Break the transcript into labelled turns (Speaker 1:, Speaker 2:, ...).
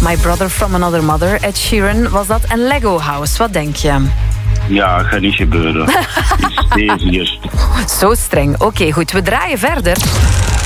Speaker 1: My Brother from Another Mother, Ed Sheeran was dat. En Lego House, wat denk je?
Speaker 2: Ja, gaat niet gebeuren. Iets steviger.
Speaker 1: Zo streng. Oké, goed. We draaien verder.